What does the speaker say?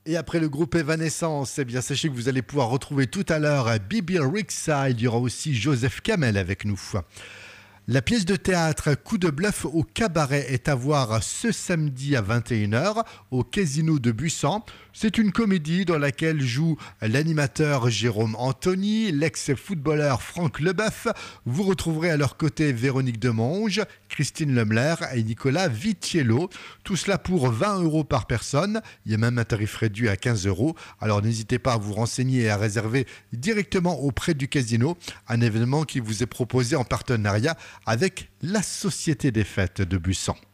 Et après le groupe Evanescence, eh bien, sachez que vous allez pouvoir retrouver tout à l'heure Bibi Rexha. Il y aura aussi Joseph Kamel avec nous. La pièce de théâtre Coup de bluff au cabaret est à voir ce samedi à 21h au Casino de Busan. C'est une comédie dans laquelle joue l'animateur Jérôme Anthony, l'ex-footballeur Franck Leboeuf. Vous retrouverez à leur côté Véronique Demonge, Christine Lemler et Nicolas Vitiello. Tout cela pour 20 € par personne. Il y a même un tarif réduit à 15 €. Alors n'hésitez pas à vous renseigner et à réserver directement auprès du casino. Un événement qui vous est proposé en partenariat avec la Société des Fêtes de Busan.